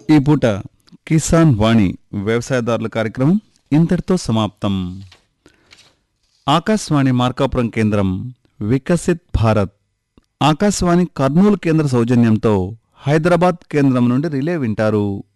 ఈ పూట కిసాన్ వాణి వ్యవసాయదారుల కార్యక్రమం ఇంతటితో సమాప్తం. ఆకాశవాణి మార్కాపురం కేంద్రం వికసిత్ భారత్. ఆకాశవాణి కర్నూలు కేంద్ర సౌజన్యంతో హైదరాబాద్ కేంద్రం నుండి రిలే వింటారు.